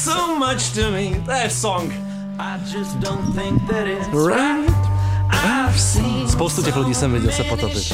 so much to me. To je song. I just don't think that it's Right. Spoustu těch lidí jsem viděl se potopit.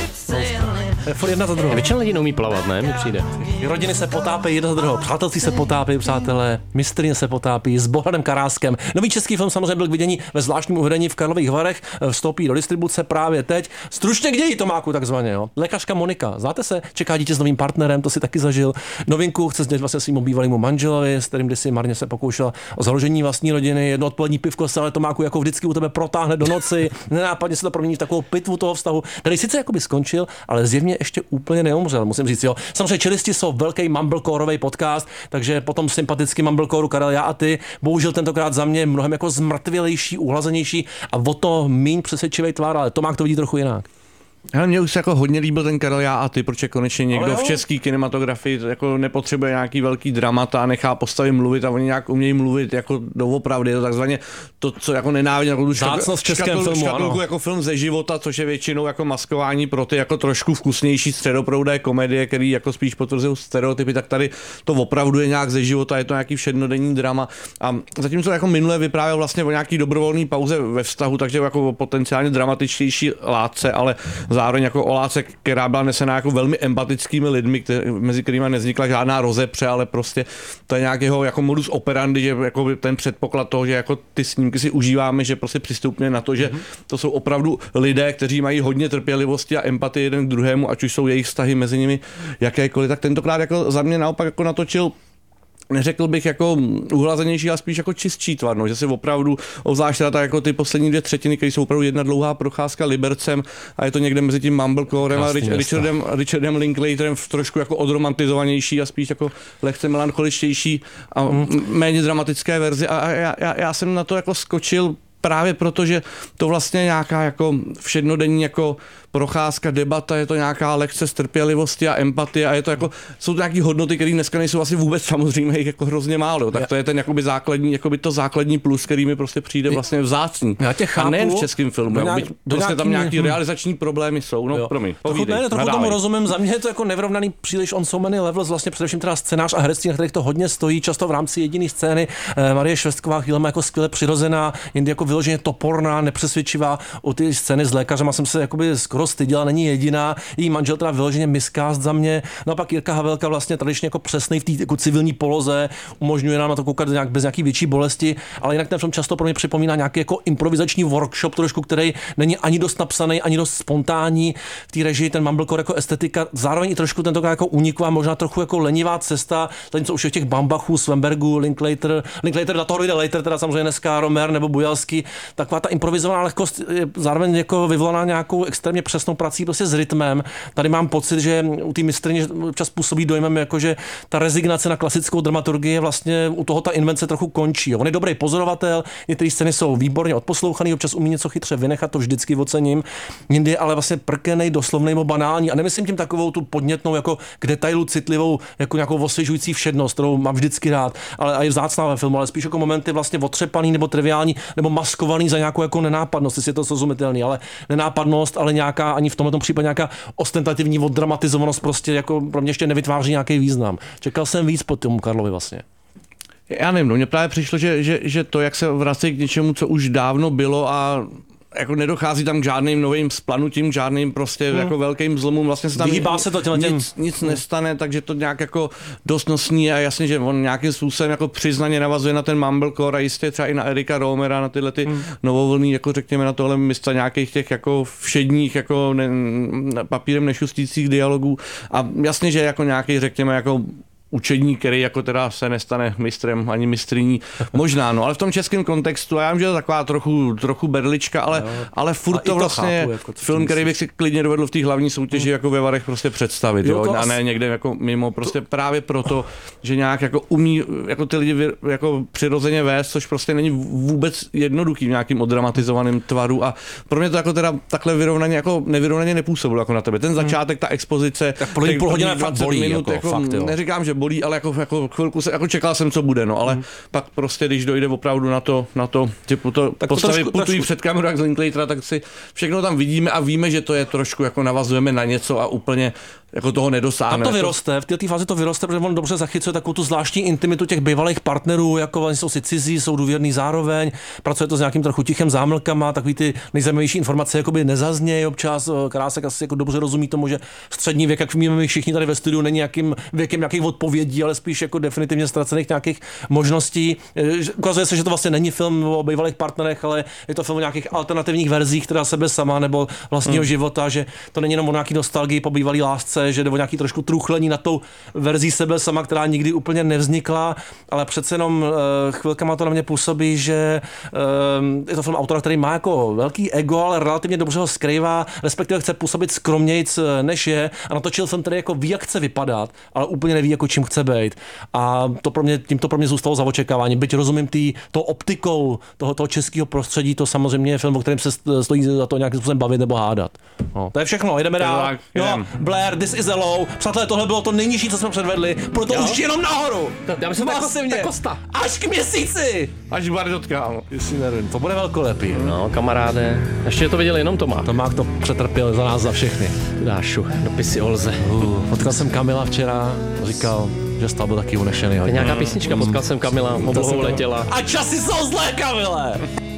Furt jedna za druhou. Většina lidí neumí plavat, ne? Mi přijde. Rodiny se potápějí jedna za druhou, přátelství se potápějí, přátelé, mistryně se potápí s Bohdanem Karáskem. Nový český film samozřejmě byl k vidění ve zvláštním uvedení v Karlových Varech, vstoupí do distribuce právě teď. Stručně k ději, Tomáku, takzvaně, jo. Lékařka Monika, znáte se? Čeká dítě s novým partnerem, to si taky zažil. Novinku chce sdělit vlastně svým bývalému manželovi, s kterým kdysi marně se pokoušela o založení vlastní rodiny. Jedno odpolední pivko se ale Tomáku jako vždycky u tebe protáhne do noci. Nenápadně se to promění v takovou pitvu toho vztahu, který sice jakoby skončil, ale zjevně ještě úplně neumřel, musím říct, jo. Samozřejmě Čelisti jsou velký mumblecoreový podcast, takže potom sympatický mumblecore Karel, já a ty, bohužel tentokrát za mě mnohem jako zmrtvělejší, uhlazenější a o to míň přesvědčivý tvar, ale Tomák to vidí trochu jinak. Hele, mně už se jako hodně líbil ten Karel, já a ty, protože konečně někdo v české kinematografii jako nepotřebuje nějaký velký dramata a nechá postavy mluvit a oni nějak umějí mluvit jako doopravdy, je to takzvaně to, co jako nenávidí, jako tu škatulku jako film ze života, což je většinou jako maskování pro ty jako trošku vkusnější středoproudé komedie, který jako spíš potvrzují stereotypy, tak tady to opravdu je nějak ze života, je to nějaký všednodenní drama. A zatímco jako minule vyprávěl vlastně o nějaký dobrovolné pauze ve vztahu, takže jako o potenciálně dramatičtější látce, ale zároveň jako o lásce, která byla nesená jako velmi empatickými lidmi, mezi kterými nevznikla žádná rozepře, ale prostě to je nějakého jako modus operandi, že jako ten předpoklad toho, že jako ty snímky si užíváme, že prostě přistoupíme na to, že to jsou opravdu lidé, kteří mají hodně trpělivosti a empatie jeden k druhému, ať už jsou jejich vztahy mezi nimi jakékoliv, tak tentokrát jako za mě naopak jako natočil, neřekl bych jako uhlazenější, ale spíš jako čistší tvar, no, že si opravdu, obzvlášť teda jako ty poslední 2/3, které jsou opravdu jedna dlouhá procházka Libercem a je to někde mezi tím mumblecorem a Richardem Linklaterem trošku jako odromantizovanější a spíš jako lehce melancholičtější a méně dramatické verzi a já jsem na to jako skočil právě proto, že to vlastně nějaká jako všednodenní jako procházka, debata, je to nějaká lekce strpělivosti a empatie a je to jako, jsou to nějaký hodnoty, které dneska nejsou asi vůbec samozřejmě jako hrozně málo, tak to je ten jakoby základní plus, který mi prostě přijde vlastně vzácný. Já tě chápu. A nejen v českém filmu, prostě tam nějaký realizační problémy jsou, no promiň, povídej. Ne, trochu tomu rozumím, za mě je to jako nevyrovnaný příliš on so many levels, vlastně především teda scénář a herectví, na kterých to hodně stojí, často v rámci jediné scény. Marie Švestková chvílema jako skvěle přirozená, jindy jako vyloženě toporná, nepřesvědčivá. O ty scény s lékařem jsem se jakoby skoro styděla, není jediná. Její manžel teda vyloženě miscast za mě. No a pak Jirka Havelka vlastně tradičně jako přesnej v té jako civilní poloze, umožňuje nám na to koukat nějak bez nějaký větší bolesti, ale jinak ten film často pro mě připomíná nějaký jako improvizační workshop trošku, který není ani dost napsaný, ani dost spontánní. V té režii ten mumblecore jako estetika, zároveň i trošku tentokrát jako uniková, možná trochu jako lenivá cesta, zatímco už je těch Bambachů, Svembergů, Linklater na toho jde later, teda samozřejmě dneska Romer nebo Bujalský, taková ta improvizovaná lehkost je zároveň jako vyvolaná nějakou extrémně přesnou prací prostě s rytmem. Tady mám pocit, že u té mistryně občas působí dojmem, jako že ta rezignace na klasickou dramaturgii vlastně u toho ta invence trochu končí. On je dobrý pozorovatel, některé scény jsou výborně odposlouchaný, občas umí něco chytře vynechat, to vždycky ocením. Jindy je ale vlastně prkenej, doslovnej nebo banální a nemyslím tím takovou tu podnětnou jako k detailu citlivou, jako nějakou osvěžující všednost, kterou mám vždycky rád, ale i vzácná ve filmu, ale spíš jako momenty vlastně otřepaný nebo triviální nebo maskovaný za nějakou jako nenápadnost, jestli je to srozumitelný, ale nenápadnost, ale nějaká ani v tomto případě nějaká ostentativní oddramatizovanost prostě jako pro mě ještě nevytváří nějaký význam. Čekal jsem víc po tomu Karlovi vlastně. Já nevím, no mně právě přišlo, že to, jak se vrací k něčemu, co už dávno bylo a jako nedochází tam k žádným novým splanutím, žádným prostě jako velkým zlomům, vlastně se tam nic nestane, takže to nějak jako dost nosný a jasně, že on nějakým způsobem jako přiznaně navazuje na ten mumblecore a jistě třeba i na Erika Romera, na tyhle ty novovlný, jako řekněme na tohle místa nějakých těch jako všedních, jako papírem nešustících dialogů a jasně, že jako nějaký řekněme jako učedník, který jako teda se nestane mistrem ani mistryní, možná, no, ale v tom českém kontextu, já vím, že je to taková trochu berlička, ale furt to vlastně chápu, jako film, který bych si klidně dovedl v té hlavní soutěži jako ve Varech prostě představit, jo, a ne někde jako mimo, prostě právě proto, že nějak jako umí jako ty lidi jako přirozeně vést, což prostě není vůbec jednoduchý v nějakým oddramatizovaným tvaru a pro mě to jako teda takhle vyrovnaně jako nevyrovnaně nepůsobilo jako na tebe. Ten začátek, ta expozice, tak pro půl hodiny fakt bolí, minut, jako fakt, jo. Neříkám, že bolí, ale jako chvilku se, jako čekal jsem, co bude, no, ale pak prostě, když dojde opravdu na to že postavy putují před kamerou jak z Linklatera, tak si všechno tam vidíme a víme, že to je trošku jako navazujeme na něco a úplně jako toho nedosáhne. Tam to vyroste, v této fázi to vyroste, protože on dobře zachycuje takovou tu zvláštní intimitu těch bývalých partnerů, jako oni jsou si cizí, jsou důvěrný zároveň, pracuje to s nějakým trochu tichem zámlkama, takový ty nejzajímavější informace jakoby nezaznějí občas. Krásek asi jako dobře rozumí tomu, že střední věk, jak víme my všichni tady ve studiu, není nějakým věkem nějakých odpovědí, ale spíš jako definitivně ztracených nějakých možností. Ukazuje se, že to vlastně není film o bývalých partnerech, ale je to film o nějakých alternativních verzích, která sebe sama nebo vlastního života, že to není jenom o nějaký nostalgii po bývalý lásce, že jde o nějaký trošku truchlení na tou verzí sebe sama, která nikdy úplně nevznikla, ale přece jenom chvilkama to na mě působí, že je to film autora, který má jako velký ego, ale relativně dobře ho skrývá, respektive chce působit skromnějc, než je, a natočil film, který jako ví, jak chce vypadat, ale úplně neví, jako čím chce být. A tímto pro mě zůstalo za očekávání. Byť rozumím tou optikou toho českého prostředí, to samozřejmě je film, o kterém se stojí za to nějakým způsobem bavit nebo hádat. No, to je všechno, jdeme dál. Jo, Blair, This is a Low. Přátelé, tohle bylo to nejnižší, co jsme předvedli, proto už jenom nahoru. Já myslím, masivně. Až k měsíci. Až Bardotka. To bude velkolepý. No, kamaráde, ještě to viděl jenom Tomák. Tomák to přetrpěl za nás, za všechny. Dášu, dopisy Olze. Potkal jsem Kamila včera, říkal, že z toho byl taky unešený. To je nějaká písnička, potkal jsem Kamila, oblohou letěla. A časy jsou zlé, Kamile!